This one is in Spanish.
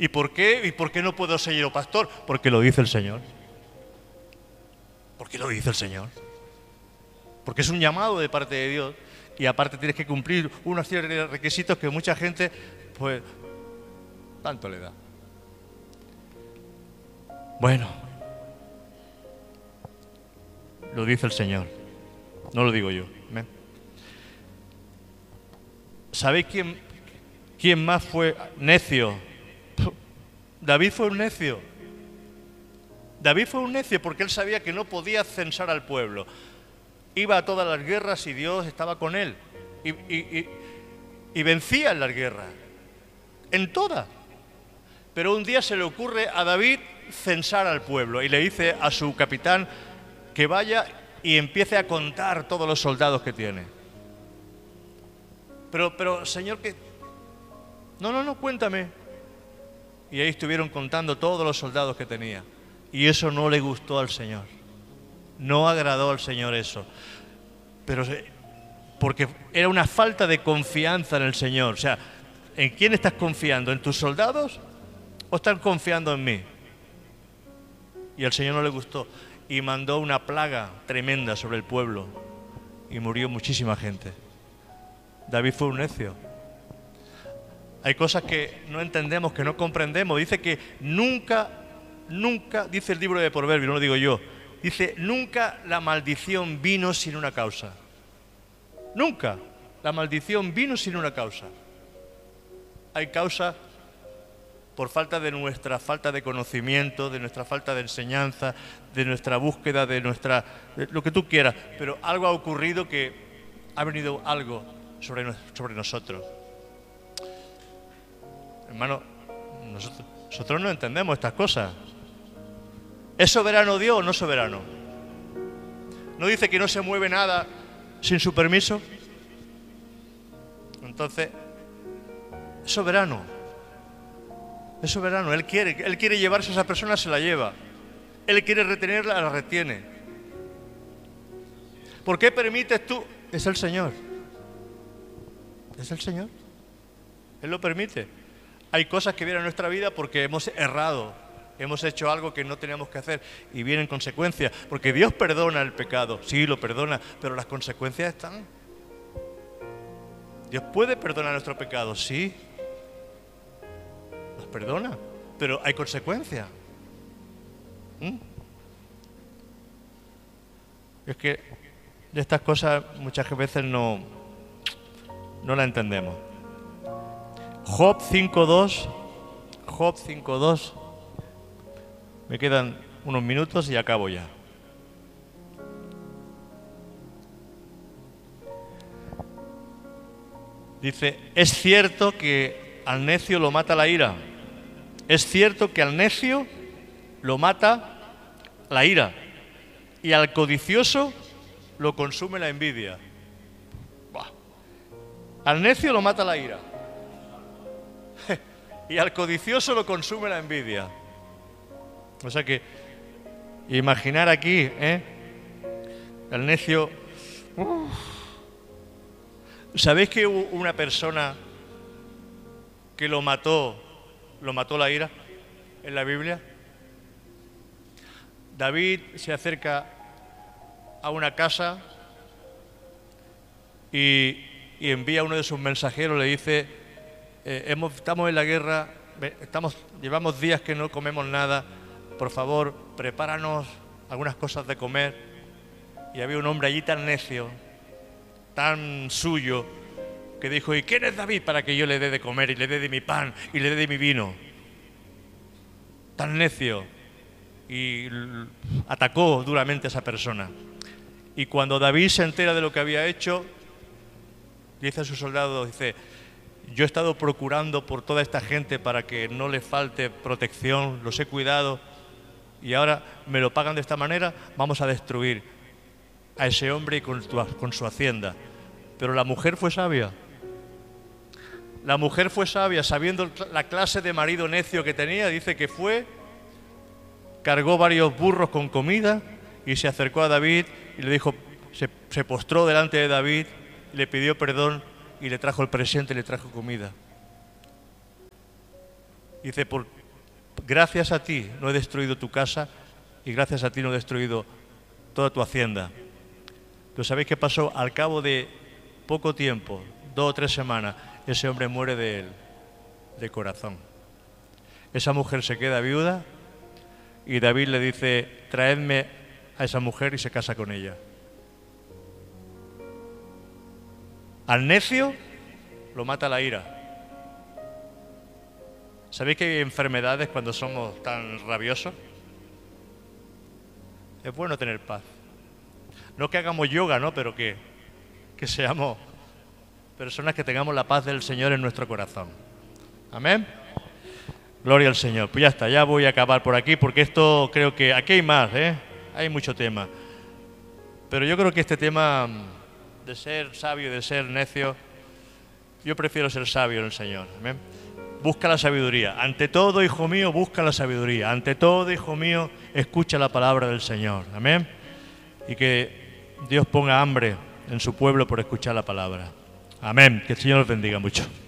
¿Y por qué? ¿Y por qué no puedo ser yo pastor? Porque lo dice el Señor. Porque lo dice el Señor. Porque es un llamado de parte de Dios. Y aparte tienes que cumplir una serie de requisitos que mucha gente, pues, tanto le da. Bueno, lo dice el Señor. No lo digo yo. ¿Ven? ¿Sabéis quién más fue necio? David fue un necio. David fue un necio porque él sabía que no podía censar al pueblo. Iba a todas las guerras y Dios estaba con él. Y vencía en las guerras. En todas. Pero un día se le ocurre a David censar al pueblo y le dice a su capitán que vaya y empiece a contar todos los soldados que tiene. Pero Señor, que... No, cuéntame. Y ahí estuvieron contando todos los soldados que tenía. Y eso no le gustó al Señor. No agradó al Señor eso. Pero porque era una falta de confianza en el Señor. O sea, ¿en quién estás confiando? ¿En tus soldados o estás confiando en mí? Y al Señor no le gustó. Y mandó una plaga tremenda sobre el pueblo. Y murió muchísima gente. David fue un necio. Hay cosas que no entendemos, que no comprendemos. Dice que nunca, dice el libro de Proverbios, no lo digo yo, dice, nunca la maldición vino sin una causa. Nunca la maldición vino sin una causa. Hay causa por falta de nuestra falta de conocimiento, de nuestra falta de enseñanza, de nuestra búsqueda, de lo que tú quieras. Pero algo ha ocurrido que ha venido algo sobre nosotros. Hermano, nosotros no entendemos estas cosas. ¿Es soberano Dios o no soberano? ¿No dice que no se mueve nada sin su permiso? Entonces, es soberano. Es soberano. Él quiere llevarse a esa persona, se la lleva. Él quiere retenerla, la retiene. ¿Por qué permites tú? Es el Señor. Es el Señor. Él lo permite. Hay cosas que vienen a nuestra vida porque hemos errado, hemos hecho algo que no teníamos que hacer y vienen consecuencias. Porque Dios perdona el pecado, sí, lo perdona, pero las consecuencias están. Dios puede perdonar nuestro pecado, sí, los perdona, pero hay consecuencias. Es que de estas cosas muchas veces no las entendemos. Job 5.2, Job 5.2, me quedan unos minutos y acabo ya. Dice, es cierto que al necio lo mata la ira. Es cierto que al necio lo mata la ira. Y al codicioso lo consume la envidia. Bah. Al necio lo mata la ira. Y al codicioso lo consume la envidia. O sea que, imaginar aquí, el necio... ¿Sabéis que hubo una persona que lo mató la ira en la Biblia? David se acerca a una casa y envía a uno de sus mensajeros, le dice, estamos en la guerra, llevamos días que no comemos nada, por favor, prepáranos algunas cosas de comer. Y había un hombre allí tan necio, tan suyo, que dijo, ¿y quién es David para que yo le dé de comer y le dé de mi pan y le dé de mi vino? Tan necio. Y atacó duramente a esa persona. Y cuando David se entera de lo que había hecho, dice a sus soldados, dice, yo he estado procurando por toda esta gente para que no le falte protección, los he cuidado, y ahora me lo pagan de esta manera, vamos a destruir a ese hombre y con su hacienda. Pero la mujer fue sabia. La mujer fue sabia, sabiendo la clase de marido necio que tenía, dice que fue, cargó varios burros con comida y se acercó a David y le dijo, se postró delante de David, le pidió perdón y le trajo el presente y le trajo comida. Dice, gracias a ti no he destruido tu casa y gracias a ti no he destruido toda tu hacienda. Pero ¿sabéis qué pasó? Al cabo de poco tiempo, 2 o 3 semanas, ese hombre muere de corazón. Esa mujer se queda viuda y David le dice, traedme a esa mujer, y se casa con ella. Al necio lo mata la ira. ¿Sabéis que hay enfermedades cuando somos tan rabiosos? Es bueno tener paz. No que hagamos yoga, ¿no? Pero que seamos personas que tengamos la paz del Señor en nuestro corazón. Amén. Gloria al Señor. Pues ya está, ya voy a acabar por aquí, porque esto creo que... Aquí hay más, ¿eh? Hay mucho tema. Pero yo creo que este tema de ser sabio y de ser necio, yo prefiero ser sabio en el Señor. Amén. Busca la sabiduría. Ante todo, hijo mío, busca la sabiduría. Ante todo, hijo mío, escucha la palabra del Señor. Amén. Y que Dios ponga hambre en su pueblo por escuchar la palabra. Amén. Que el Señor los bendiga mucho.